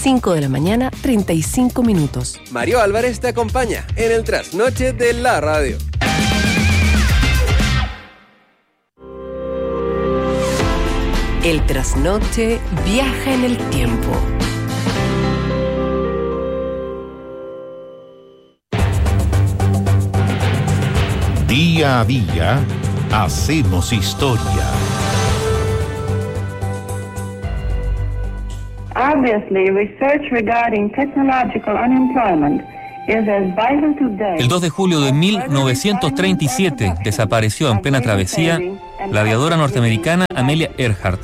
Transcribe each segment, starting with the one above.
5 de la mañana, 35 minutos. Mario Álvarez te acompaña en el trasnoche de la radio. El trasnoche viaja en el tiempo. Día a día, hacemos historia. Obviously, research regarding technological unemployment is as vital today. El 2 de julio de 1937 desapareció en plena travesía la aviadora norteamericana Amelia Earhart.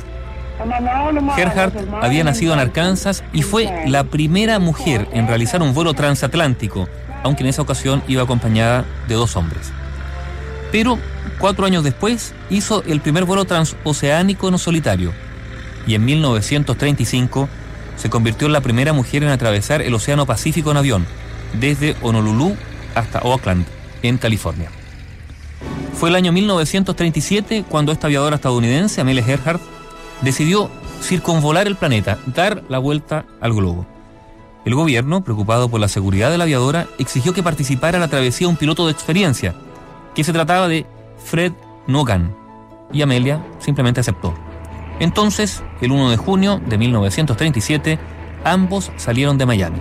Earhart había nacido en Arkansas y fue la primera mujer en realizar un vuelo transatlántico, aunque en esa ocasión iba acompañada de 2 hombres. Pero 4 años después hizo el primer vuelo transoceánico en solitario y en 1935 se convirtió en la primera mujer en atravesar el Océano Pacífico en avión, desde Honolulu hasta Oakland, en California. Fue el año 1937 cuando esta aviadora estadounidense, Amelia Earhart, decidió circunvolar el planeta, dar la vuelta al globo. El gobierno, preocupado por la seguridad de la aviadora, exigió que participara en la travesía un piloto de experiencia, que se trataba de Fred Nogan, y Amelia simplemente aceptó. Entonces, el 1 de junio de 1937, ambos salieron de Miami.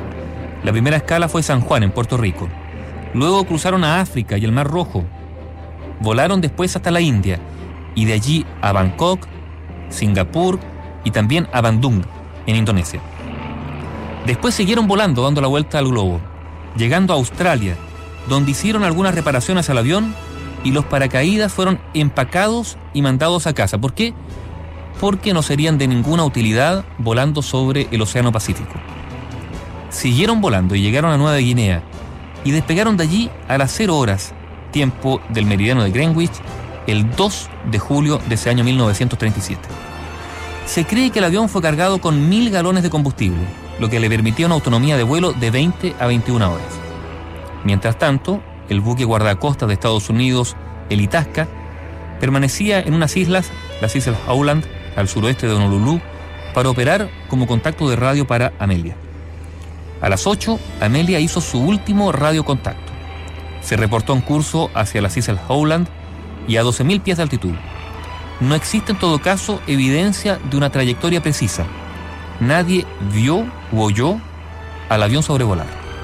La primera escala fue San Juan, en Puerto Rico. Luego cruzaron a África y el Mar Rojo. Volaron después hasta la India, y de allí a Bangkok, Singapur y también a Bandung, en Indonesia. Después siguieron volando, dando la vuelta al globo, llegando a Australia, donde hicieron algunas reparaciones al avión y los paracaídas fueron empacados y mandados a casa. ¿Por qué? Porque no serían de ninguna utilidad volando sobre el Océano Pacífico. Siguieron volando y llegaron a Nueva Guinea y despegaron de allí a las 0 horas, tiempo del meridiano de Greenwich, el 2 de julio de ese año 1937. Se cree que el avión fue cargado con 1.000 galones de combustible, lo que le permitía una autonomía de vuelo de 20 a 21 horas. Mientras tanto, el buque guardacostas de Estados Unidos, el Itasca, permanecía en unas islas, las Islas Howland, al suroeste de Honolulu, para operar como contacto de radio para Amelia. A las 8, Amelia hizo su último radiocontacto. Se reportó en curso hacia las Islas Howland y a 12.000 pies de altitud. No existe en todo caso evidencia de una trayectoria precisa. Nadie vio u oyó al avión sobrevolar.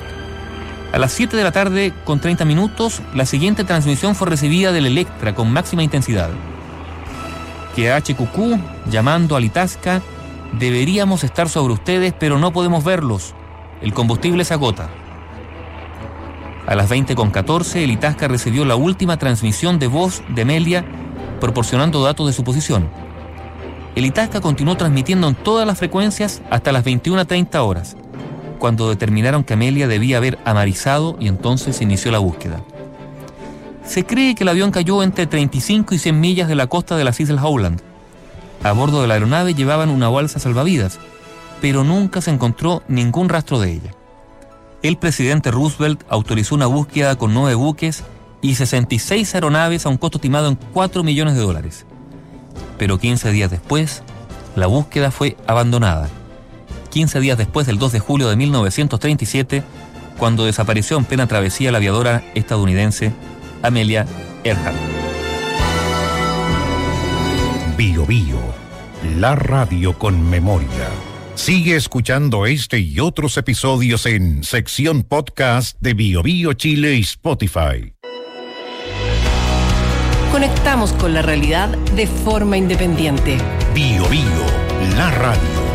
A las 7 de la tarde con 30 minutos, la siguiente transmisión fue recibida del Electra con máxima intensidad. Que HQQ, llamando al Itasca, deberíamos estar sobre ustedes, pero no podemos verlos. El combustible se agota. A las 20:14, el Itasca recibió la última transmisión de voz de Amelia, proporcionando datos de su posición. El Itasca continuó transmitiendo en todas las frecuencias hasta las 21:30 horas, cuando determinaron que Amelia debía haber amarizado y entonces se inició la búsqueda. Se cree que el avión cayó entre 35 y 100 millas de la costa de las Islas Howland. A bordo de la aeronave llevaban una balsa salvavidas, pero nunca se encontró ningún rastro de ella. El presidente Roosevelt autorizó una búsqueda con 9 buques y 66 aeronaves a un costo estimado en $4 millones. Pero 15 días después, la búsqueda fue abandonada. 15 días después del 2 de julio de 1937, cuando desapareció en plena travesía la aviadora estadounidense Amelia Earhart. Bio Bio, la radio con memoria. Sigue escuchando este y otros episodios en sección podcast de Bio Bio Chile y Spotify. Conectamos con la realidad de forma independiente. Bio Bio, la radio.